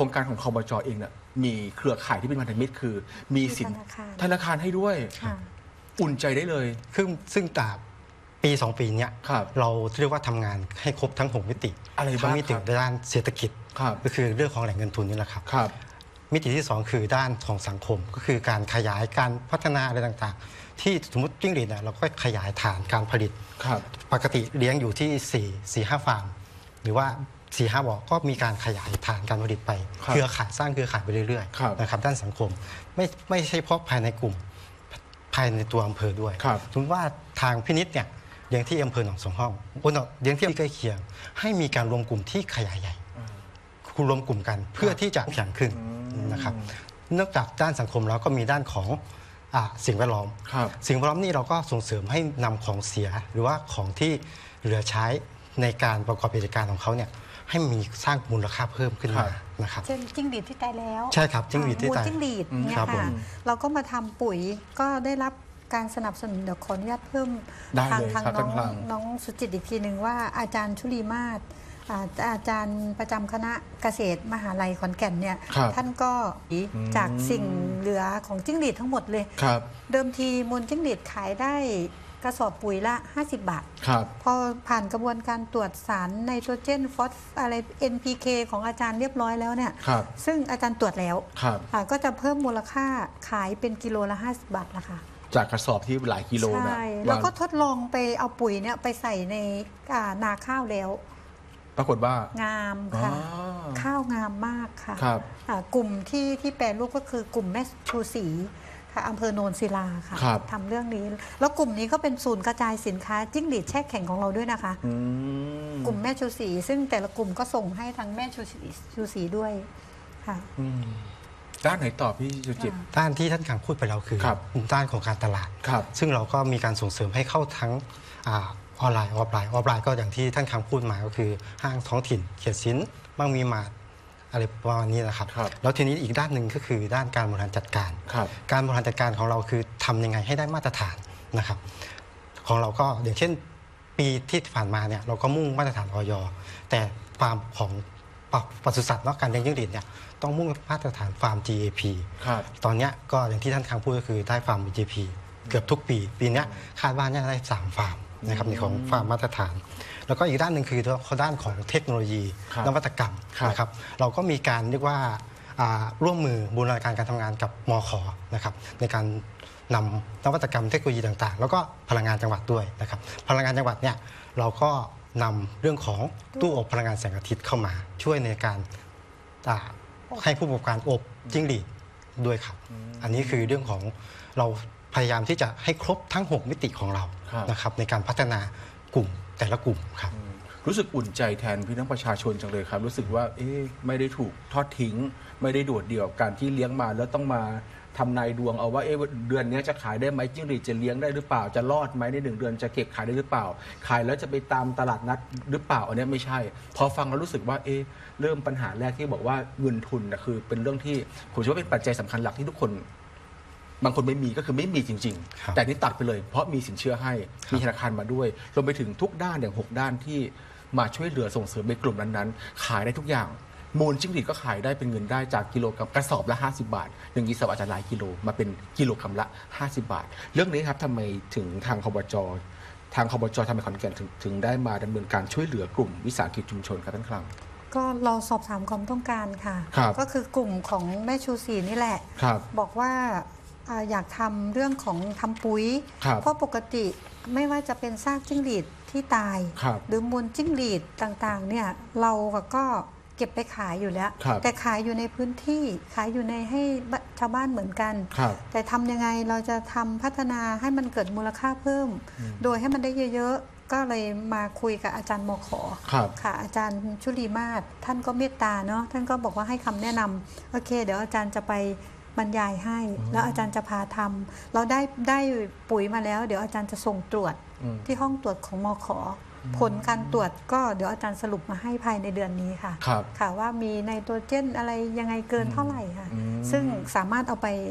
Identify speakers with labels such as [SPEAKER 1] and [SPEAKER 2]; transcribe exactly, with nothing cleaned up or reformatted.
[SPEAKER 1] รงการของคบจ.เองเนี่ยมีเครือข่ายที่เป็นพันธมิตรคือมีสินธนาคารให้ด้วยอุ่นใจได้เลย
[SPEAKER 2] ซึ่งซึ่งแต่ปีสองปีนี้เราเรียกว่าทำงานให้ครบทั้งหกมิติทั้งมิติด้านเศรษฐกิจก็คือเรื่องของแหล่งเงินทุนนี่แหละครับมิติที่สองคือด้านของสังคมก็คือการขยายการพัฒนาอะไรต่างๆที่สมมติจิ้งหรีดเนี่ยเราก็ขยายฐานการผลิตปกติเลี้ยงอยู่ที่สี่ สี่ ห้าฟาร์มหรือว่าสี่ห้าบ่อก็มีการขยายฐานการผลิตไปเครือข่ายสร้างเครือข่ายไปเรื่อยๆนะครับด้านสังคมไม่ไม่ใช่เฉพาะภายในกลุ่มภายในตัวอำเภอด้วยสมมติว่าทางพินิจเนี่ยเลี้ยงที่อำเภอหนองสองห้องเลี้ยงที่ใกล้เคียงให้มีการรวมกลุ่มที่ขยายใหญ่คุณรวมกลุ่มกันเพื่อที่จะแข่งขึ้นนะครับนอกจากด้านสังคมแล้วก็มีด้านของสิ่งแวดล้อมสิ่งแวดล้อมนี่เราก็ส่งเสริมให้นำของเสียหรือว่าของที่เหลือใช้ในการประกอบกิจการของเขาเนี่ยให้มีสร้างมูลค่าเพิ่มขึ้นมานะครับ
[SPEAKER 3] เช่นจิ้งหรีดที่ตายแล้ว
[SPEAKER 2] ใช่ครับจิ้งหรีดที่ตาย
[SPEAKER 3] มูลจิ้งหรีดเนี่ยค่ะเราก็มาทำปุ๋ยก็ได้รับการสนับสนุนเดี๋ยวขออนุญาตเพิ่มทางทางน้องน้องสุจิตอีกทีหนึ่งว่าอาจารย์ชุลีมาศอาจารย์ประจำคณะเกษตรมหาลัยขอนแก่นเนี่ยท่านก็จากสิ่งเหลือของจิ้งหรีดทั้งหมดเลยเดิมทีมูลจิ้งหรีดขายได้กระสอบปุ๋ยละห้าสิบบาทพอผ่านกระบวนการตรวจสารไนโตรเจนฟอสอะไร เอ็น พี เค ของอาจารย์เรียบร้อยแล้วเนี่ยซึ่งอาจารย์ตรวจแล้วก็จะเพิ่มมูลค่าขายเป็นกิโลละห้าสิบบาทละค่ะ
[SPEAKER 1] จากกระสอบที่หลายกิโลนะ
[SPEAKER 3] ใช่แล้วก็ทดลองไปเอาปุ๋ยเนี่ยไปใส่ในนาข้าวแล้ว
[SPEAKER 1] ปรากฏว่าง
[SPEAKER 3] ามค่ะข้าวงามมากค่ะกลุ่มที่ที่แปรรูปก็คือกลุ่มแม่ชูศรีค่ะอำเภอโนนศิลาค่ะทำเรื่องนี้แล้วกลุ่มนี้ก็เป็นศูนย์กระจายสินค้าจิ้งหรีดแช่แข็งของเราด้วยนะคะกลุ่มแม่ชูศรีซึ่งแต่ละกลุ่มก็ส่งให้ทางแม่ชูศรีชูศรีด้วยค่ะ
[SPEAKER 1] ด้านไหนต่อพี่สุจิต
[SPEAKER 2] ด้านที่ท่านขังพูดไปแล้วคือด้านของการตลาดซึ่งเราก็มีการส่งเสริมให้เข้าทั้งออนไลน์ออฟไลน์ออฟไลน์ก็อย่างที่ท่านขังพูดมาก็คือห้างท้องถิ่นเขียดสินบ้างมีมาอะไรประมาณนี้นะครับแล้วทีนี้อีกด้านหนึ่งก็คือด้านการบริหารจัดการการบริหารจัดการของเราคือทำยังไงให้ได้มาตรฐานนะครับของเราก็อย่างเช่นปีที่ผ่านมาเนี่ยเราก็มุ่งมาตรฐานอย.แต่ฟาร์มของปศุสัตว์เนาะการเลี้ยงจิ้งหรีดเนี่ยต้องมุ่งมาตรฐานฟาร์ม จี เอ พี ตอนนี้ก็อย่างที่ท่านค้างพูดก็คือได้ฟาร์ม จี เอ พี เกือบทุกปีปีนี้คาดว่าน่าจะได้สามฟาร์มนะครับในของฟาร์มมาตรฐานแล้วก็อีกด้านหนึ่งคือด้านของเทคโนโลยีนวัตกรรมนะครับเราก็มีการเรียกว่าร่วมมือบูรณาการการทำงานกับมข.นะครับในการนำนวัตกรรมเทคโนโลยีต่างๆแล้วก็พลังงานจังหวัดด้วยนะครับพลังงานจังหวัดเนี่ยเราก็นำเรื่องของตู้อบพลังงานแสงอาทิตย์เข้ามาช่วยในการให้ผู้ประกอบการอบจิ้งหรีดด้วยครับอันนี้คือเรื่องของเราพยายามที่จะให้ครบทั้งหกมิติของเรานะครับในการพัฒนากลุ่มแต่ละกลุ่มครับ
[SPEAKER 1] รู้สึกอุ่นใจแทนพี่น้องประชาชนจังเลยครับรู้สึกว่าเอ๊ะไม่ได้ถูกทอดทิ้งไม่ได้โดดเดี่ยวการที่เลี้ยงมาแล้วต้องมาทำนายดวงเอาว่าเอ๊ะเดือนนี้จะขายได้ไหมจิ้งหรีดจะเลี้ยงได้หรือเปล่าจะรอดไหมในหนึ่งเดือนจะเก็บขายได้หรือเปล่าขายแล้วจะไปตามตลาดนัดหรือเปล่าอันนี้ไม่ใช่พอฟังแล้วรู้สึกว่าเอ๊ะเริ่มปัญหาแรกที่บอกว่าเงินทุนนะคือเป็นเรื่องที่ผมเชื่อว่าเป็นปัจจัยสำคัญหลักที่ทุกคนบางคนไม่มีก็คือไม่มีจริงๆแต่นี่ตัดไปเลยเพราะมีสินเชื่อให้มีธนาคารมาด้วยรวมไปถึงทุกด้านอย่างหกด้านที่มาช่วยเหลือส่งเสริมในกลุ่มนั้นๆขายได้ทุกอย่างมูลจิ้งหรีดก็ขายได้เป็นเงินได้จากกิโลกรัมกระสอบละห้าสิบบาทหนึ่งกิโลอาจจะหลายกิโลมาเป็นกิโลกรัมละห้าสิบบาทเรื่องนี้ครับทำไมถึงทางคบจ.ทางคบจ.ทำไมขอนแก่นถึงถึงได้มาดำเนินการช่วยเหลือกลุ่มวิสาหกิจชุมชนครับท่านคลัง
[SPEAKER 3] ก็เราสอบถามความต้องการค่ะก็คือกลุ่มของแม่ชูศรีนี่แหละบอกว่าอยากทำเรื่องของทำปุ๋ยเพราะปกติไม่ว่าจะเป็นซากจิ้งหรีดที่ตายหรือมูลจิ้งหรีดต่างๆเนี่ยเราก็เก็บไปขายอยู่แล้วแต่ขายอยู่ในพื้นที่ขายอยู่ในให้ชาวบ้านเหมือนกันแต่ทำยังไงเราจะทำพัฒนาให้มันเกิดมูลค่าเพิ่มโดยให้มันได้เยอะๆก็เลยมาคุยกับอาจารย์มข.ค่ะอาจารย์ชุลีมาศท่านก็เมตตาเนาะท่านก็บอกว่าให้คำแนะนำโอเคเดี๋ยวอาจารย์จะไปบรรยายให้แล้วอาจารย์จะพาทำเราได้ได้ปุ๋ยมาแล้วเดี๋ยวอาจารย์จะส่งตรวจที่ห้องตรวจของมข.ผลการตรวจก็เดี๋ยวอาจารย์สรุปมาให้ภายในเดือนนี้ค่ะค่ะว่ามีไนโตรเจนอะไรยังไงเกินเท่าไหร่ค่ะซึ่งสามารถเอาไป